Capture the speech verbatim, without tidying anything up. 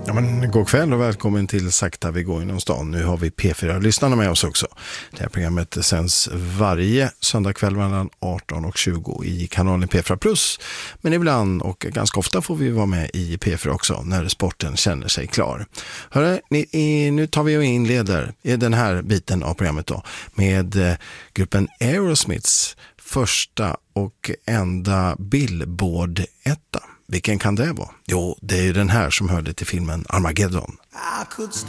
Ja, men god kväll och välkommen till Sakta vi går inom stan. Nu har vi P fyra-lyssnarna med oss också. Det här programmet sänds varje söndagkväll mellan arton och tjugo i kanalen P fyra plus. Men ibland och ganska ofta får vi vara med i P fyra också när sporten känner sig klar. Hörru, ni, i, nu tar vi och inleder i den här biten av programmet då med eh, gruppen Aerosmiths första och enda Billboard-etta. Vilken kan det vara? Jo, det är ju den här som hörde till filmen Armageddon. I could